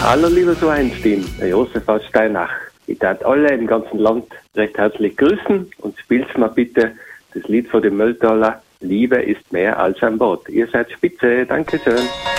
Hallo lieber So Einstein, der Josef aus Steinach. Ich darf alle im ganzen Land recht herzlich grüßen und spielst mal bitte das Lied von dem Mülltaler, Liebe ist mehr als ein Wort. Ihr seid spitze, Dankeschön.